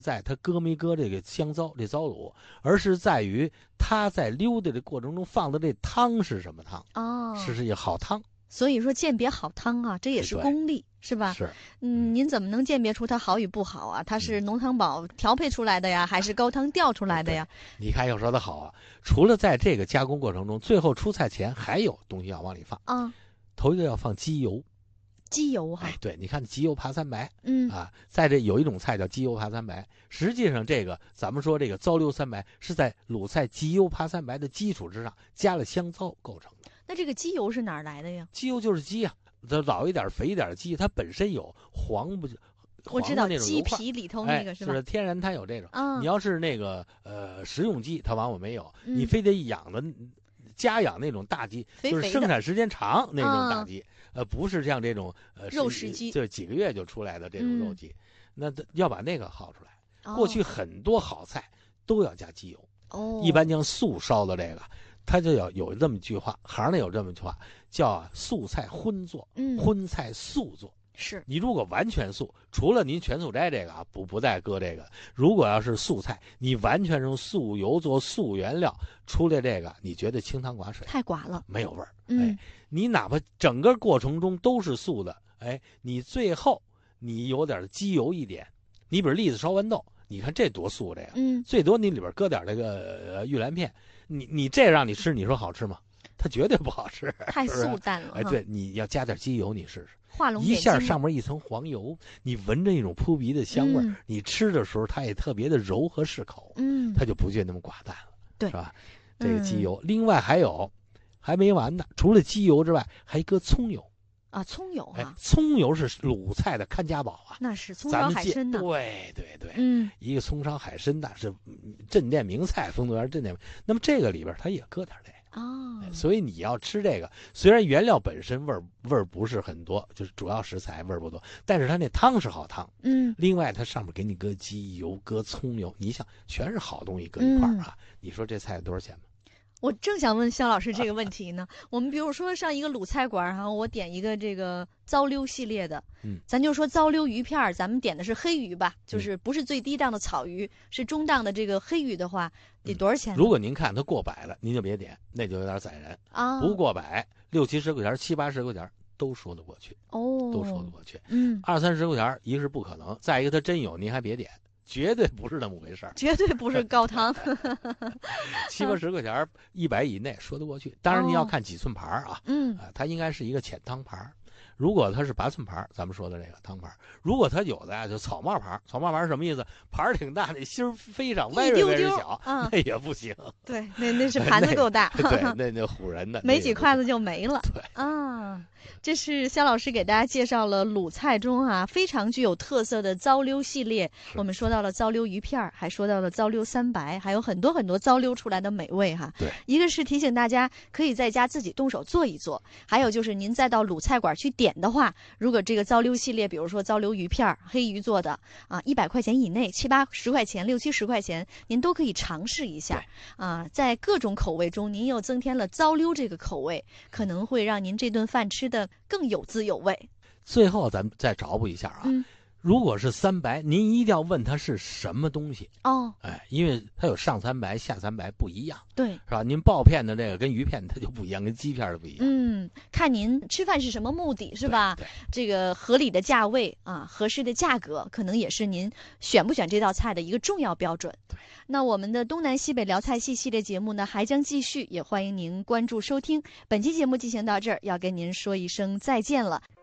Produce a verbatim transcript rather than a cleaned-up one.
在它搁没搁这个香糟这糟卤，而是在于它在溜达的过程中放的这汤是什么汤哦， 是是一个好汤。 所以说鉴别好汤啊，这也是功力，是吧？ 是， 嗯，您怎么能鉴别出它好与不好啊？它是浓汤宝调配出来的呀，还是高汤调出来的呀？ 你看，要说的好啊，除了在这个加工过程中，最后出菜前还有东西要往里放啊。 头一个要放鸡油， 鸡油哈， 哎，对，你看鸡油扒三白， 嗯啊，在这有一种菜叫鸡油扒三白，实际上这个咱们说这个糟溜三白是在鲁菜鸡油扒三白的基础之上加了香糟构成的。 那这个鸡油是哪儿来的呀？ 鸡油就是鸡啊，它老一点肥一点的鸡，它本身有黄不？ 我知道鸡皮里头那个是吧？ 哎、是天然它有这种。 嗯、 你要是那个呃食用鸡，它往往没有， 嗯、 你非得养的家养那种大鸡， 肥肥就是生产时间长那种大鸡， 嗯、 呃，不是像这种呃肉食鸡， 就几个月就出来的这种肉鸡，嗯、那要把那个薅出来。 哦、 过去很多好菜都要加鸡油， 哦， 一般将素烧的这个。他就要有这么一句话，行内有这么一句话，叫素菜荤做， 嗯， 荤菜素做。 是你如果完全素，除了您全素斋这个啊，不不再搁这个。如果要是素菜，你完全用素油做素原料出来这个，你觉得清汤寡水， 太寡了， 没有味儿。 嗯、 哎，你哪怕整个过程中都是素的，哎，你最后你有点鸡油一点，你比如栗子烧豌豆，你看这多素这个， 嗯， 最多你里边搁点这个呃玉兰片。你你这让你吃，你说好吃吗？它绝对不好吃， 太素淡了。 哎，对，你要加点鸡油，你试试， 画龙一下上面一层黄油，你闻着一种扑鼻的香味儿、 嗯， 你吃的时候它也特别的柔和适口， 嗯， 它就不觉得那么寡淡了， 对， 是吧？这个鸡油，嗯、另外还有还没完呢，除了鸡油之外，还搁葱油。 啊，葱油啊、 哎，葱油是鲁菜的看家宝啊， 那是葱烧海参呢。 对对对， 嗯， 一个葱烧海参的是镇店名菜，丰都园镇店。那么这个里边它也搁点这个哦、 哎，所以你要吃这个，虽然原料本身味儿味儿不是很多，就是主要食材味儿不多，但是它那汤是好汤。 嗯， 另外它上面给你搁鸡油、搁葱油，你想全是好东西搁一块儿啊、嗯，你说这菜多少钱吗？ 我正想问肖老师这个问题呢。我们比如说上一个鲁菜馆哈，我点一个这个糟溜系列的， 嗯， 咱就说糟溜鱼片，咱们点的是黑鱼吧，就是不是最低档的草鱼，嗯、是中档的这个黑鱼的话，得多少钱、 嗯？如果您看它过百了，您就别点，那就有点宰人啊。 不过百，六七十块钱、七八十块钱都说得过去哦， 都说得过去。 嗯， 二三十块钱，一个是不可能，再一个它真有，您还别点。绝对不是那么回事儿， 绝对不是高汤， 七八十块钱，一百以内说得过去。当然你要看几寸盘啊， 嗯、 哦，啊，它应该是一个浅汤盘。如果它是八寸盘，咱们说的这个汤盘；如果它有的呀，就草帽盘。草帽盘是什么意思？盘挺大，那芯儿飞上歪歪歪小， 嗯， 那也不行。 对，那那是盘子够大， 对，那那唬人的， 没几筷子就没了。 对啊，这是肖老师给大家介绍了鲁菜中啊非常具有特色的糟溜系列。我们说到了糟溜鱼片，还说到了糟溜三白，还有很多很多糟溜出来的美味哈。 对， 一个是提醒大家可以在家自己动手做一做，还有就是您再到鲁菜馆去点的话，如果这个糟溜系列，比如说糟溜鱼片黑鱼做的啊，一百块钱以内，七八十块钱，六七十块钱，您都可以尝试一下啊。在各种口味中，您又增添了糟溜这个口味，可能会让您这顿饭吃得更有滋有味。 最后咱们再找补一下啊。 嗯， 如果是三白，您一定要问它是什么东西哦， 哎，因为它有上三白、下三白不一样， 对， 是吧？您爆片的这个跟鱼片它就不一样，跟鸡片的不一样。 嗯，看您吃饭是什么目的，是吧？ 对，对这个合理的价位啊，合适的价格，可能也是您选不选这道菜的一个重要标准。 对， 那我们的东南西北聊菜系系列节目呢，还将继续，也欢迎您关注收听。本期节目进行到这儿，要跟您说一声再见了。